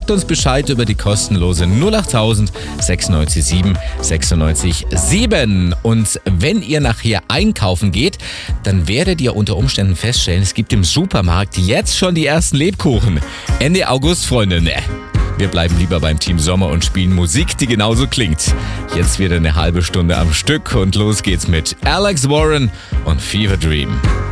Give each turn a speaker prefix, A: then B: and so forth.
A: Sagt uns Bescheid über die kostenlose 08000 96 7 96 7. Und wenn ihr nachher einkaufen geht, dann werdet ihr unter Umständen feststellen, es gibt im Supermarkt jetzt schon die ersten Lebkuchen. Ende August, Freunde, ne? Wir bleiben lieber beim Team Sommer und spielen Musik, die genauso klingt. Jetzt wieder eine halbe Stunde am Stück und los geht's mit Alex Warren und Fever Dream.